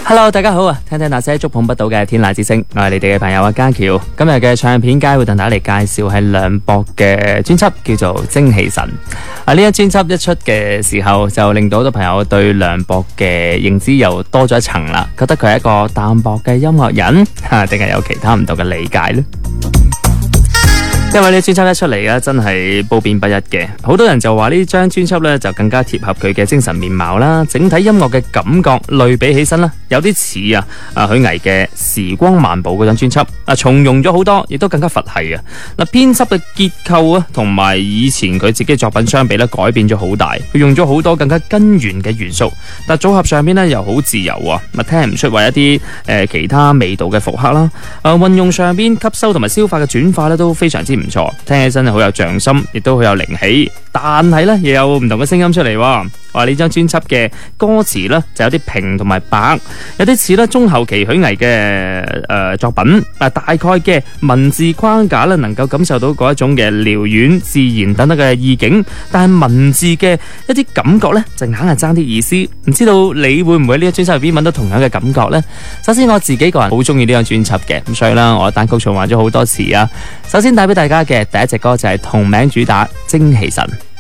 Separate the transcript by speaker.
Speaker 1: Hello， 大家好啊！聽聽那些觸碰不到嘅天籟之聲，我係你哋嘅朋友阿家喬。今日嘅唱片街會同大家嚟介紹係梁博嘅專輯，叫做《精氣神》。呢一專輯一出嘅時候，就令到好多朋友對梁博嘅認知又多咗一層啦，覺得佢係一個淡薄嘅音樂人，定係有其他唔同嘅理解呢？因為呢專輯一出嚟咧，真係褒貶不一嘅。好多人就話呢張專輯咧就更加貼合佢嘅精神面貌啦，整體音樂嘅感覺類比起身啦，有啲似許巍嘅《時光漫步》嗰張專輯，從容咗好多，亦都更加佛系啊。編輯嘅結構啊，同埋以前佢自己作品相比咧，改變咗好大。佢用咗好多更加根源嘅元素，但組合上邊咧又好自由啊，聽唔出話一啲其他味道嘅復刻啦。運用上邊吸收同埋消化嘅轉化咧都非常之唔錯，聽起身好有匠心，亦都好有靈氣。但係咧，又有唔同嘅聲音出嚟。話呢張專輯嘅歌詞咧就有啲平同埋白，有啲似咧中後期許巍嘅作品。大概嘅文字框架咧能夠感受到嗰一種嘅遼遠、自然等等嘅意境，但係文字嘅一啲感覺咧就硬係爭啲意思。唔知道你會唔會呢一張專輯入邊揾到同樣嘅感覺呢？首先我自己個人好中意呢張專輯嘅，咁所以啦，我單曲循環咗好多次啊。首先帶俾大家嘅第一隻歌就係同名主打《精氣神》。